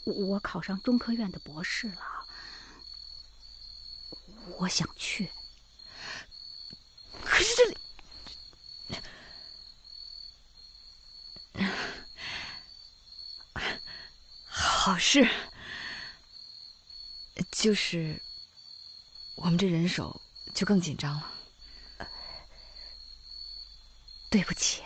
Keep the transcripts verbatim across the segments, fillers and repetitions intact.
我考上中科院的博士了，我想去。可是这里……好事，就是我们这人手就更紧张了。对不起。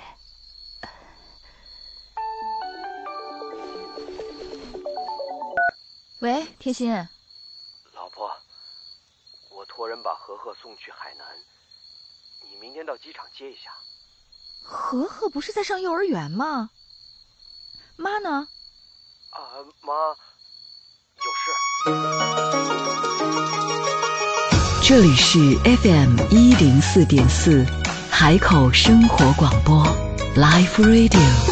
喂，天心。 老婆，我托人把和和送去海南，你明天到机场接一下。 和和不是在上幼儿园吗？妈呢？ 啊，妈，有事。这里是 F M 一零四点四，海口生活广播 Life Radio。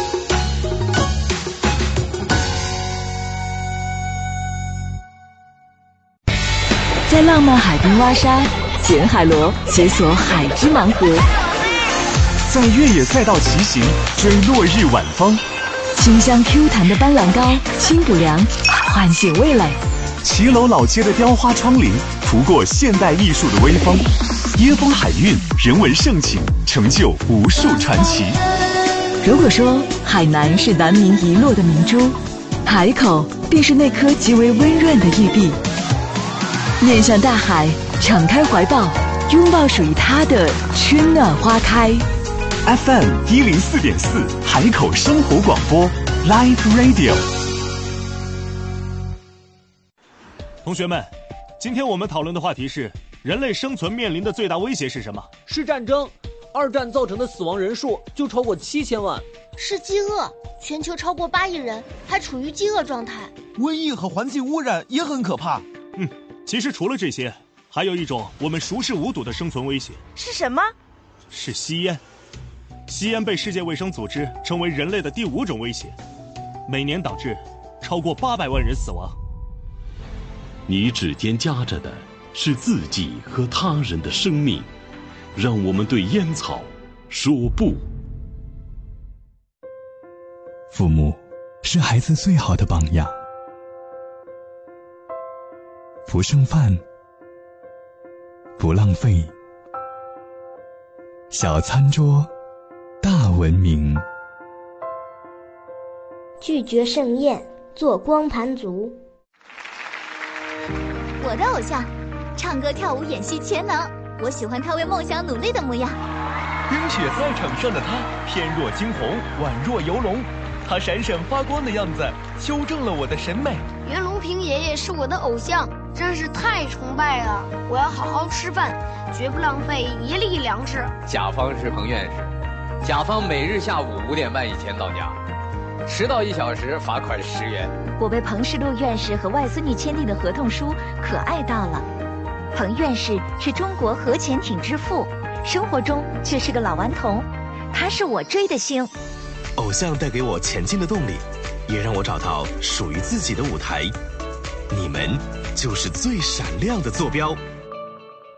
在浪漫海滨挖沙，捡海螺，解锁海之盲盒； 在越野赛道骑行，追落日晚风； 清香 Q 弹的斑斓膏，清补凉，唤醒味蕾； 骑楼老街的雕花窗棂，拂过现代艺术的微风；椰风海韵，人文盛情，成就无数传奇。 如果说海南是南明遗落的明珠，海口便是那颗极为温润的玉璧。面向大海，敞开怀抱，拥抱属于它的春暖花开。 F M 一零四点四，海口生活广播 Live Radio。 同学们，今天我们讨论的话题是：人类生存面临的最大威胁是什么？ 是战争。二战造成的死亡人数就超过七千万。 是饥饿，全球超过八亿人还处于饥饿状态。 瘟疫和环境污染也很可怕。 嗯。其实除了这些，还有一种我们熟视无睹的生存威胁。 是什么？ 是吸烟。吸烟被世界卫生组织称为人类的第五种威胁，每年导致超过八百万人死亡。 你指尖夹着的是自己和他人的生命，让我们对烟草说不。 父母是孩子最好的榜样。不剩饭，不浪费，小餐桌，大文明。 拒绝盛宴，做光盘族。 我的偶像，唱歌跳舞演戏全能，我喜欢他为梦想努力的模样。 冰雪赛场上的他，翩若惊鸿，宛若游龙，他闪闪发光的样子，修正了我的审美。 袁隆平爷爷是我的偶像，真是太崇拜了！我要好好吃饭，绝不浪费一粒粮食。 甲方是彭院士，甲方每日下午五点半以前到家，迟到一小时罚款十元。 我被彭世禄院士和外孙女签订的合同书可爱到了。彭院士是中国核潜艇之父，生活中却是个老顽童，他是我追的星。 偶像带给我前进的动力，也让我找到属于自己的舞台。你们就是最闪亮的坐标。